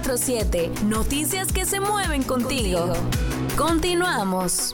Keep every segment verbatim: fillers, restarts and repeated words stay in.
cuatro siete. Noticias que se mueven contigo. Continuamos.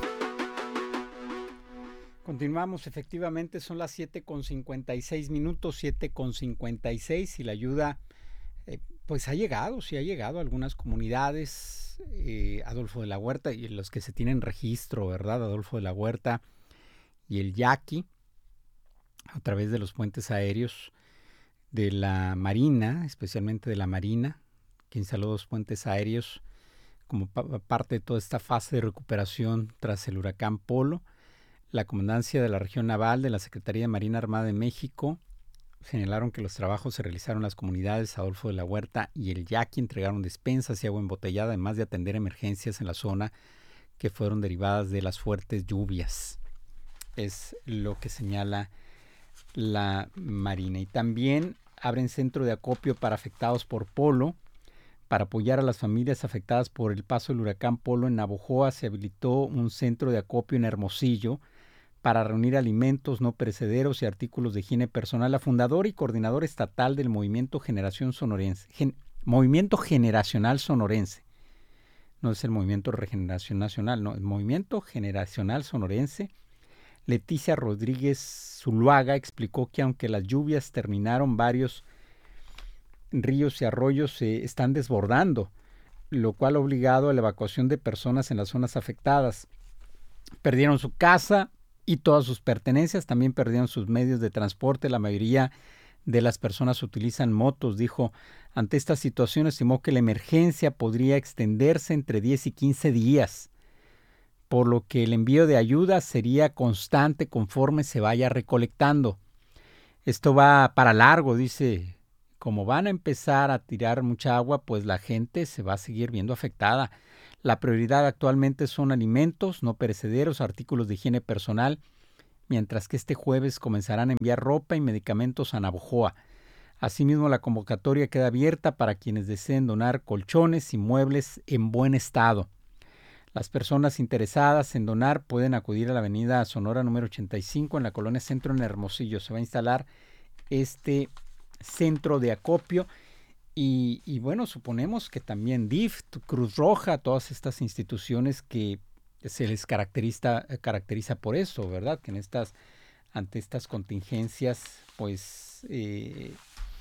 Continuamos, efectivamente, son las siete con cincuenta y seis minutos, siete con cincuenta y seis, y la ayuda eh, pues ha llegado, sí ha llegado a algunas comunidades, eh, Adolfo de la Huerta, y los que se tienen registro, ¿verdad? Adolfo de la Huerta y el Yaqui, a través de los puentes aéreos de la Marina, especialmente de la Marina, que instaló dos puentes aéreos como pa- parte de toda esta fase de recuperación tras el huracán Polo. La Comandancia de la Región Naval de la Secretaría de Marina Armada de México señalaron que los trabajos se realizaron en las comunidades Adolfo de la Huerta y el Yaqui, entregaron despensas y agua embotellada, además de atender emergencias en la zona que fueron derivadas de las fuertes lluvias. Es lo que señala la Marina. Y también abren centro de acopio para afectados por Polo. Para apoyar a las familias afectadas por el paso del huracán Polo en Navojoa, se habilitó un centro de acopio en Hermosillo para reunir alimentos no perecederos y artículos de higiene personal. La fundadora y coordinadora estatal del Movimiento Generación Sonorense, Gen, Movimiento Generacional Sonorense, no es el Movimiento Regeneración Nacional, no, el Movimiento Generacional Sonorense, Leticia Rodríguez Zuluaga, explicó que aunque las lluvias terminaron, varios ríos y arroyos se están desbordando, lo cual ha obligado a la evacuación de personas en las zonas afectadas. Perdieron su casa y todas sus pertenencias, también perdieron sus medios de transporte. La mayoría de las personas utilizan motos, dijo. Ante esta situación estimó que la emergencia podría extenderse entre diez y quince días, por lo que el envío de ayuda sería constante conforme se vaya recolectando. Esto va para largo, dice. Como van a empezar a tirar mucha agua, pues la gente se va a seguir viendo afectada. La prioridad actualmente son alimentos no perecederos, artículos de higiene personal, mientras que este jueves comenzarán a enviar ropa y medicamentos a Navojoa. Asimismo, la convocatoria queda abierta para quienes deseen donar colchones y muebles en buen estado. Las personas interesadas en donar pueden acudir a la avenida Sonora número ochenta y cinco en la colonia Centro en Hermosillo. Se va a instalar este centro de acopio. Y, y bueno, suponemos que también D I F, Cruz Roja, todas estas instituciones que se les caracteriza, caracteriza por eso, ¿verdad? Que en estas, ante estas contingencias, pues eh,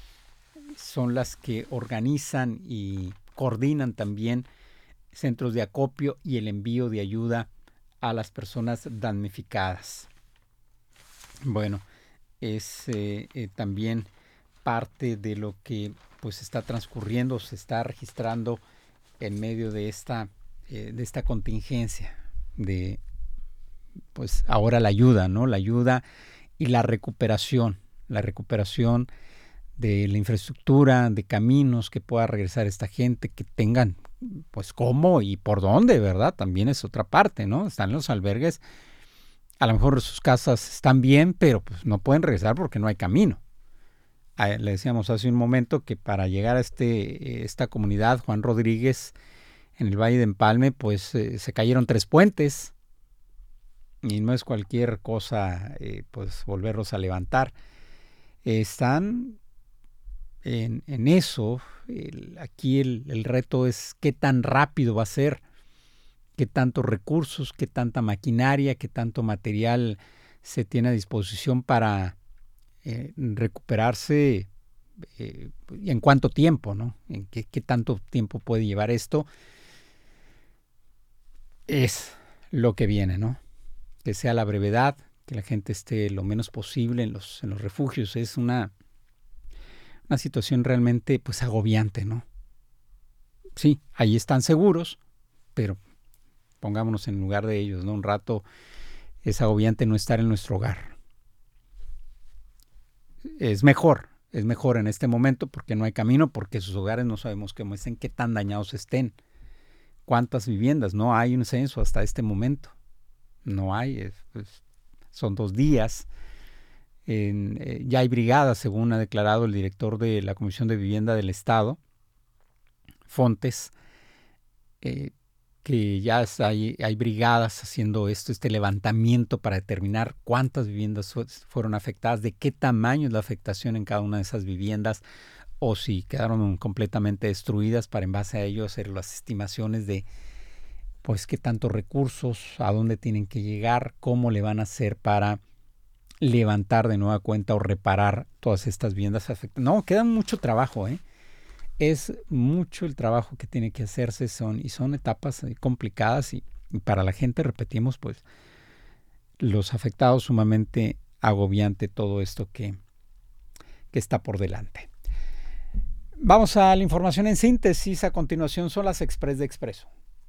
son las que organizan y coordinan también centros de acopio y el envío de ayuda a las personas damnificadas. Bueno, es eh, eh, también parte de lo que pues está transcurriendo, se está registrando en medio de esta, eh, de esta contingencia, de pues ahora la ayuda, ¿no? La ayuda y la recuperación, la recuperación de la infraestructura, de caminos que pueda regresar esta gente, que tengan pues cómo y por dónde, ¿verdad? También es otra parte, ¿no? Están los albergues, a lo mejor sus casas están bien, pero pues no pueden regresar porque no hay camino. Le decíamos hace un momento que para llegar a este, esta comunidad, Juan Rodríguez, en el Valle de Empalme, pues eh, se cayeron tres puentes y no es cualquier cosa eh, pues volverlos a levantar. Eh, están en, en eso. El, aquí el, el reto es qué tan rápido va a ser, qué tantos recursos, qué tanta maquinaria, qué tanto material se tiene a disposición para Eh, recuperarse eh, y en cuánto tiempo, ¿no? En qué, qué tanto tiempo puede llevar esto, es lo que viene, ¿no? Que sea la brevedad, que la gente esté lo menos posible en los, en los refugios. Es una, una situación realmente pues agobiante, ¿no? Sí, ahí están seguros, pero pongámonos en lugar de ellos, ¿no? Un rato es agobiante no estar en nuestro hogar. Es mejor, es mejor en este momento porque no hay camino, porque sus hogares no sabemos cómo estén, qué tan dañados estén, cuántas viviendas, no hay un censo hasta este momento, no hay, es, es, son dos días, en, eh, ya hay brigadas, según ha declarado el director de la Comisión de Vivienda del Estado, Fontes, eh, que ya hay, hay brigadas haciendo esto, este levantamiento para determinar cuántas viviendas fueron afectadas, de qué tamaño es la afectación en cada una de esas viviendas, o si quedaron completamente destruidas, para en base a ello hacer las estimaciones de pues qué tantos recursos, a dónde tienen que llegar, cómo le van a hacer para levantar de nueva cuenta o reparar todas estas viviendas afectadas. No, queda mucho trabajo, ¿eh? Es mucho el trabajo que tiene que hacerse, son, y son etapas complicadas y, y para la gente, repetimos, pues los afectados sumamente agobiante todo esto que, que está por delante. Vamos a la información en síntesis. A continuación son las Express de Expreso.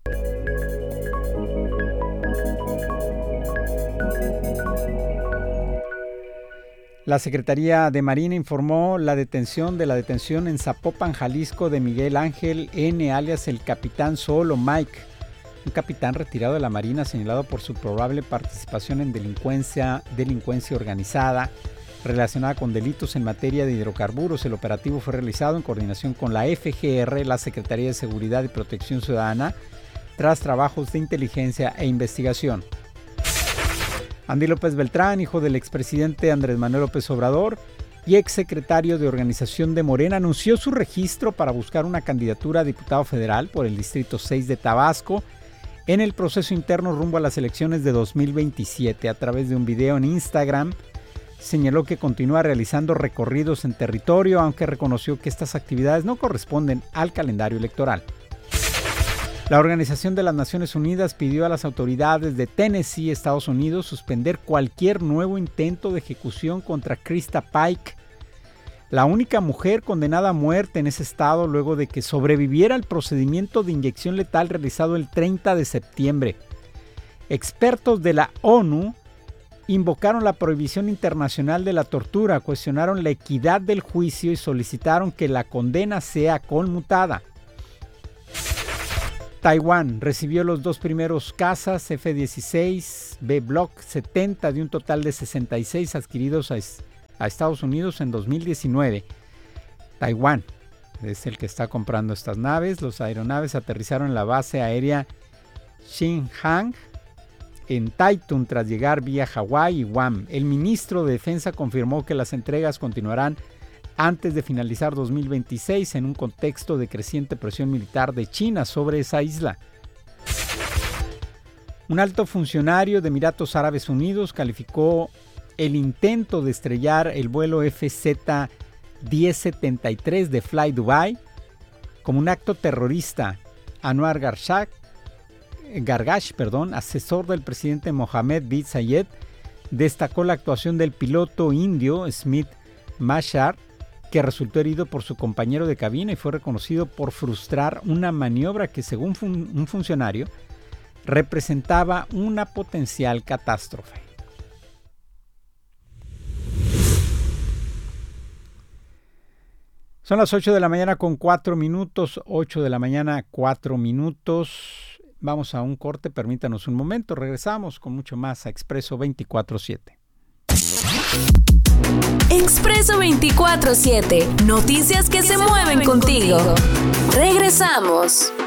La Secretaría de Marina informó la detención de la detención en Zapopan, Jalisco, de Miguel Ángel N., alias el Capitán Solo Mike, un capitán retirado de la Marina señalado por su probable participación en delincuencia, delincuencia organizada relacionada con delitos en materia de hidrocarburos. El operativo fue realizado en coordinación con la F G R, la Secretaría de Seguridad y Protección Ciudadana, tras trabajos de inteligencia e investigación. Andy López Beltrán, hijo del expresidente Andrés Manuel López Obrador y exsecretario de Organización de Morena, anunció su registro para buscar una candidatura a diputado federal por el Distrito seis de Tabasco en el proceso interno rumbo a las elecciones de dos mil veintisiete. A través de un video en Instagram, señaló que continúa realizando recorridos en territorio, aunque reconoció que estas actividades no corresponden al calendario electoral. La Organización de las Naciones Unidas pidió a las autoridades de Tennessee, Estados Unidos, suspender cualquier nuevo intento de ejecución contra Krista Pike, la única mujer condenada a muerte en ese estado luego de que sobreviviera al procedimiento de inyección letal realizado el treinta de septiembre. Expertos de la ONU invocaron la prohibición internacional de la tortura, cuestionaron la equidad del juicio y solicitaron que la condena sea conmutada. Taiwán recibió los dos primeros cazas F dieciséis B Block setenta de un total de sesenta y seis adquiridos a, a Estados Unidos en dos mil diecinueve. Taiwán es el que está comprando estas naves. Los aeronaves aterrizaron en la base aérea Xinjiang en Taitung tras llegar vía Hawái y Guam. El ministro de Defensa confirmó que las entregas continuarán antes de finalizar dos mil veintiséis en un contexto de creciente presión militar de China sobre esa isla. Un alto funcionario de Emiratos Árabes Unidos calificó el intento de estrellar el vuelo F Z diez setenta y tres de Fly Dubai como un acto terrorista. Anwar Gargash, Gargash perdón, asesor del presidente Mohammed bin Zayed, destacó la actuación del piloto indio Smith Mashar, que resultó herido por su compañero de cabina y fue reconocido por frustrar una maniobra que, según fun- un funcionario, representaba una potencial catástrofe. Son las ocho de la mañana con cuatro minutos, ocho de la mañana cuatro minutos. Vamos a un corte, permítanos un momento, regresamos con mucho más a Expreso veinticuatro siete. Expreso veinticuatro siete, noticias que se mueven contigo. Regresamos.